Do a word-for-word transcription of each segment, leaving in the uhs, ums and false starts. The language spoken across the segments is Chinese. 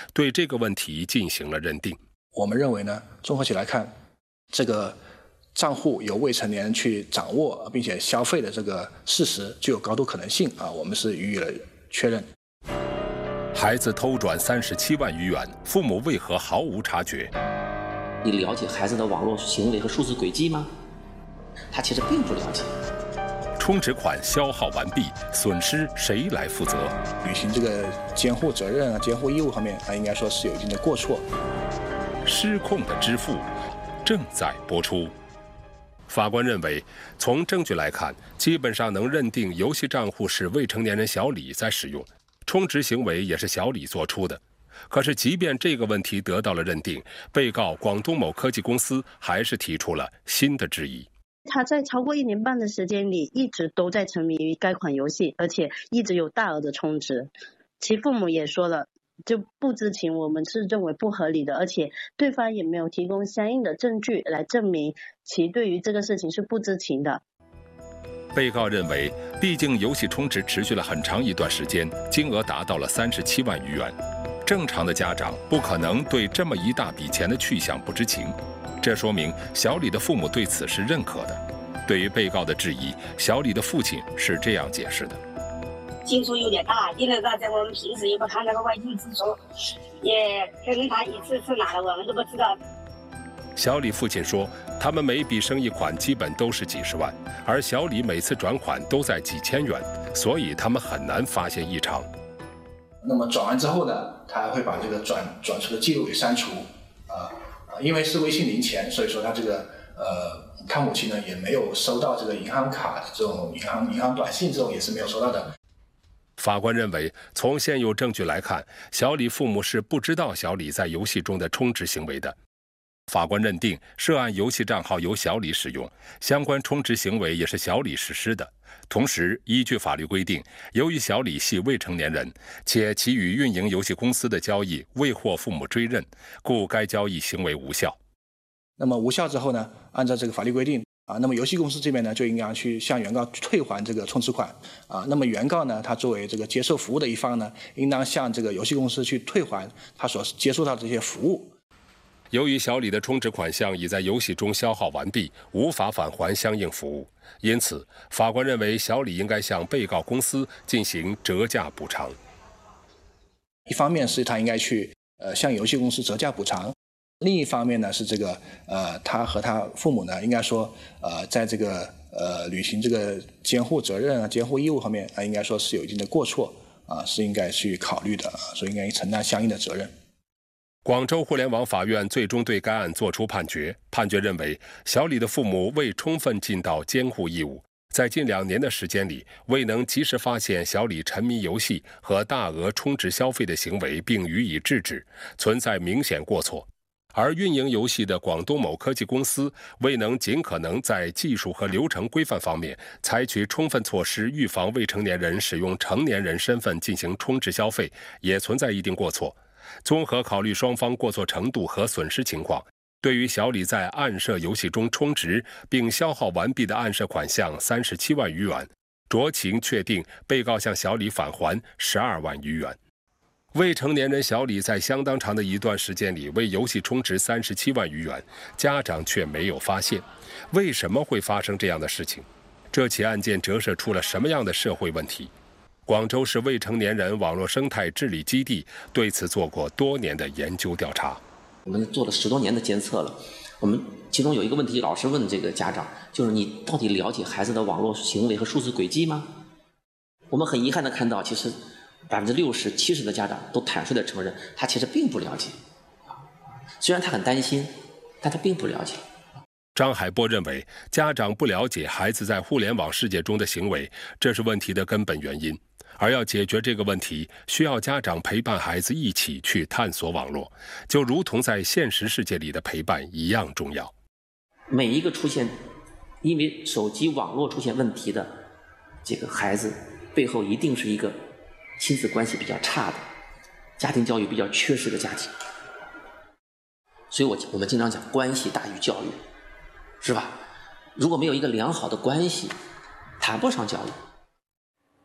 对这个问题进行了认定。 我们认为呢，综合起来看，这个账户由未成年人去掌握并且消费的这个事实具有高度可能性啊，我们是予以了确认。 孩子偷转三十七万余元，父母为何毫无察觉？ 你了解孩子的网络行为和数字轨迹吗？他其实并不了解。 充值款消耗完毕，损失谁来负责？ 履行这个监护责任啊、监护义务方面啊，应该说是有一定的过错。 失控的支付正在播出。法官认为，从证据来看，基本上能认定游戏账户是未成年人小李在使用，充值行为也是小李做出的。可是，即便这个问题得到了认定，被告广东某科技公司还是提出了新的质疑。 他在超过一年半的时间里，一直都在沉迷于该款游戏，而且一直有大额的充值。其父母也说了，就不知情，我们是认为不合理的，而且对方也没有提供相应的证据来证明其对于这个事情是不知情的。 被告认为，毕竟游戏充值持续了很长一段时间，金额达到了三十七万余元，正常的家长不可能对这么一大笔钱的去向不知情。这说明小李的父母对此是认可的。对于被告的质疑，小李的父亲是这样解释的： 金数有点大，因为他在我们平时也不看那个外币支出，也可能他一次次拿了我们都不知道。 小李父亲说，他们每笔生意款基本都是几十万，而小李每次转款都在几千元，所以他们很难发现异常。 那么转完之后呢，他还会把这个转转出的记录给删除啊。因为是微信零钱，所以说他这个呃，他母亲呢也没有收到这个银行卡的这种银行银行短信，这种也是没有收到的。 法官认为，从现有证据来看，小李父母是不知道小李在游戏中的充值行为的。法官认定，涉案游戏账号由小李使用，相关充值行为也是小李实施的。同时，依据法律规定，由于小李系未成年人，且其与运营游戏公司的交易未获父母追认，故该交易行为无效。 那么无效之后呢，按照这个法律规定啊，那么游戏公司这边呢就应该去向原告退还这个充值款啊。那么原告呢，他作为这个接受服务的一方呢，应当向这个游戏公司去退还他所接受到的这些服务。 由于小李的充值款项已在游戏中消耗完毕，无法返还相应服务，因此法官认为小李应该向被告公司进行折价补偿。 一方面是他应该去呃向游戏公司折价补偿，另一方面呢是这个呃他和他父母呢应该说呃在这个呃履行这个监护责任啊、监护义务方面啊，应该说是有一定的过错啊，是应该去考虑的，所以应该承担相应的责任。 广州互联网法院最终对该案作出判决，判决认为，小李的父母未充分尽到监护义务，在近两年的时间里，未能及时发现小李沉迷游戏和大额充值消费的行为，并予以制止，存在明显过错。而运营游戏的广东某科技公司未能尽可能在技术和流程规范方面采取充分措施，预防未成年人使用成年人身份进行充值消费，也存在一定过错。综合考虑双方过错程度和损失情况，对于小李在暗设游戏中充值并消耗完毕的暗设款项三十七万余元，酌情确定被告向小李返还十二万余元。未成年人小李在相当长的一段时间里为游戏充值三十七万余元，家长却没有发现。为什么会发生这样的事情？这起案件折射出了什么样的社会问题？广州市未成年人网络生态治理基地对此做过多年的研究调查。 我们做了十多年的监测了，我们其中有一个问题老是问这个家长，就是你到底了解孩子的网络行为和数字轨迹吗？我们很遗憾的看到，其实百分之六十、七十的家长都坦率的承认，他其实并不了解。虽然他很担心，但他并不了解。 张海波认为，家长不了解孩子在互联网世界中的行为，这是问题的根本原因。而要解决这个问题，需要家长陪伴孩子一起去探索网络，就如同在现实世界里的陪伴一样重要。 每一个出现因为手机网络出现问题的这个孩子，背后一定是一个亲子关系比较差的、家庭教育比较缺失的家庭。所以我我们经常讲关系大于教育，是吧？如果没有一个良好的关系，谈不上教育。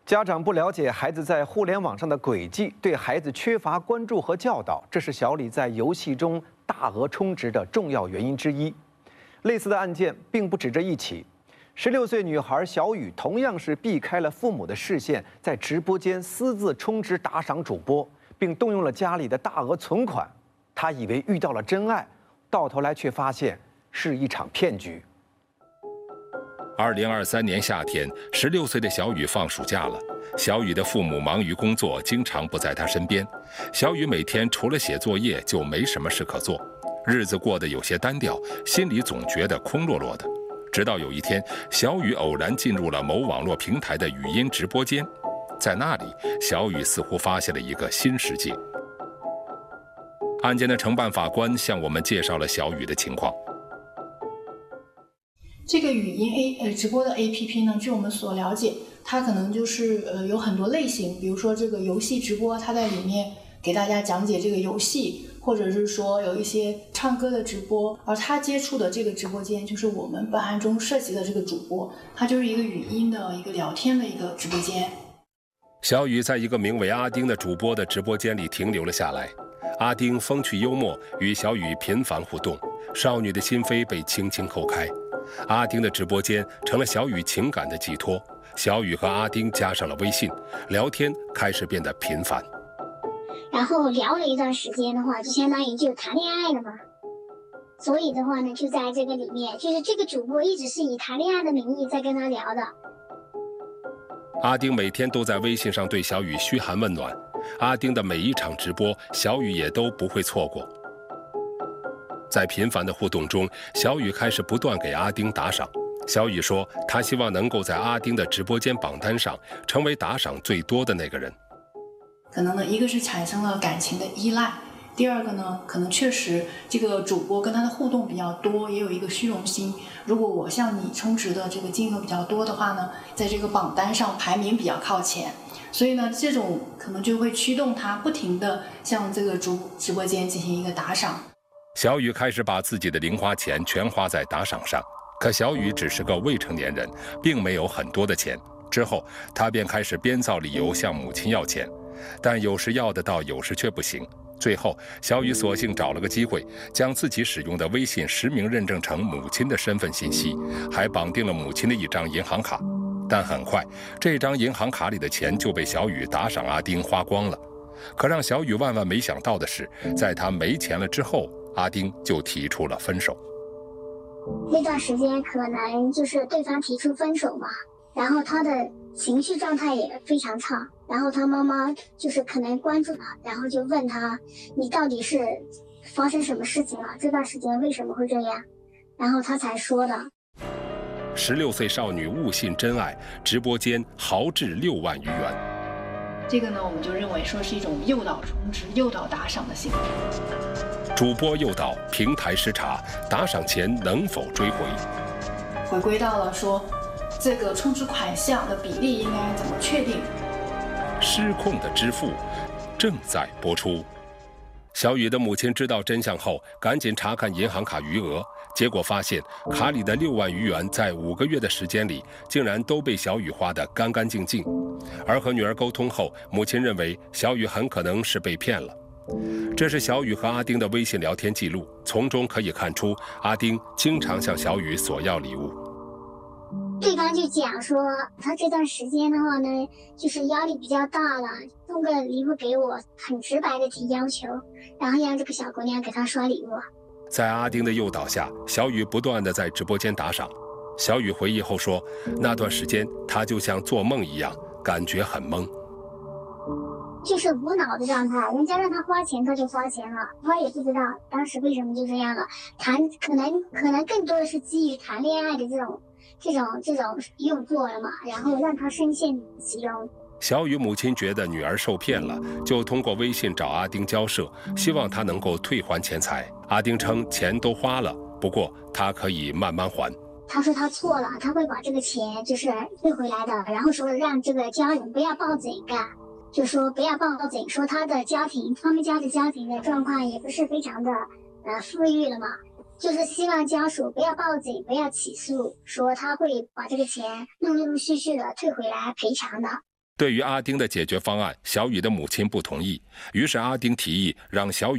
家长不了解孩子在互联网上的轨迹，对孩子缺乏关注和教导，这是小李在游戏中大额充值的重要原因之一。类似的案件并不止这一起。十六岁女孩小雨同样是避开了父母的视线，在直播间私自充值打赏主播，并动用了家里的大额存款。她以为遇到了真爱，到头来却发现是一场骗局。 二零二三年夏天，十六岁的小雨放暑假了。小雨的父母忙于工作，经常不在她身边。小雨每天除了写作业就没什么事可做，日子过得有些单调，心里总觉得空落落的。直到有一天，小雨偶然进入了某网络平台的语音直播间，在那里，小雨似乎发现了一个新世界。案件的承办法官向我们介绍了小雨的情况。 这个语音 A 呃直播的 A P P 呢，据我们所了解，它可能就是呃有很多类型，比如说这个游戏直播，它在里面给大家讲解这个游戏，或者是说有一些唱歌的直播，而他接触的这个直播间就是我们本案中涉及的这个主播，它就是一个语音的一个聊天的一个直播间。 小雨在一个名为阿丁的主播的直播间里停留了下来。阿丁风趣幽默，与小雨频繁互动，少女的心扉被轻轻叩开。阿丁的直播间成了小雨情感的寄托，小雨和阿丁加上了微信，聊天开始变得频繁。 然后聊了一段时间的话，就相当于就谈恋爱了嘛。所以的话呢，就在这个里面，就是这个主播一直是以谈恋爱的名义在跟他聊的。 阿丁每天都在微信上对小雨嘘寒问暖，阿丁的每一场直播，小雨也都不会错过。在频繁的互动中，小雨开始不断给阿丁打赏。小雨说，她希望能够在阿丁的直播间榜单上成为打赏最多的那个人。 可能呢，一个是产生了感情的依赖，第二个呢，可能确实这个主播跟他的互动比较多，也有一个虚荣心。如果我向你充值的这个金额比较多的话呢，在这个榜单上排名比较靠前，所以呢，这种可能就会驱动他不停的向这个主直播间进行一个打赏。 小雨开始把自己的零花钱全花在打赏上，可小雨只是个未成年人，并没有很多的钱。之后，他便开始编造理由向母亲要钱，但有时要得到，有时却不行。最后，小雨索性找了个机会，将自己使用的微信实名认证成母亲的身份信息，还绑定了母亲的一张银行卡。但很快，这张银行卡里的钱就被小雨打赏阿丁花光了。可让小雨万万没想到的是，在他没钱了之后，阿丁就提出了分手。 那段时间可能就是对方提出分手嘛，然后他的情绪状态也非常差，然后他妈妈就是可能关注他，然后就问他，你到底是发生什么事情了？这段时间为什么会这样？然后他才说的。 十六岁少女误信真爱，直播间豪掷六万余元。 这个呢，我们就认为说是一种诱导充值、诱导打赏的行为。 主播诱导，平台失察，打赏钱能否追回？ 回归到了说，这个充值款项的比例应该怎么确定？ 失控的支付正在播出。小雨的母亲知道真相后，赶紧查看银行卡余额，结果发现卡里的六万余元在五个月的时间里，竟然都被小雨花得干干净净。而和女儿沟通后，母亲认为小雨很可能是被骗了。这是小雨和阿丁的微信聊天记录，从中可以看出，阿丁经常向小雨索要礼物。 对方就讲说，他这段时间的话呢，就是压力比较大了，送个礼物给我，很直白的提要求，然后让这个小姑娘给他刷礼物。 在阿丁的诱导下，小雨不断的在直播间打赏。小雨回忆后说，那段时间她就像做梦一样，感觉很懵。 就是无脑的状态，人家让他花钱他就花钱了，他也不知道当时为什么就这样了。谈可能可能更多的是基于谈恋爱的这种这种这种诱惑了嘛，然后让他深陷其中。 小雨母亲觉得女儿受骗了，就通过微信找阿丁交涉，希望他能够退还钱财。阿丁称钱都花了，不过他可以慢慢还。 他说他错了，他会把这个钱就是退回来的，然后说让这个家人不要报警干。就说不要报警，说他的家庭，他们家的家庭的状况也不是非常的呃富裕了嘛，就是希望家属不要报警，不要起诉，说他会把这个钱陆陆续续的退回来赔偿的。 对于阿丁的解决方案，小雨的母亲不同意，于是阿丁提议让小雨